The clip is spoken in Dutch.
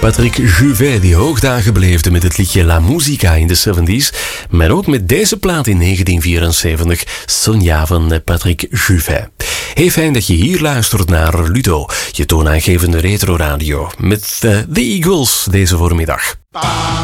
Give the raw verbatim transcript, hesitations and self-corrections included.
Patrick Juvet, die hoogdagen beleefde met het liedje La Musica in de zeventies. Maar ook met deze plaat in negentien vierenzeventig, Sonia van Patrick Juvet. Heel fijn dat je hier luistert naar Ludo, je toonaangevende retroradio. Met uh, The Eagles deze voormiddag.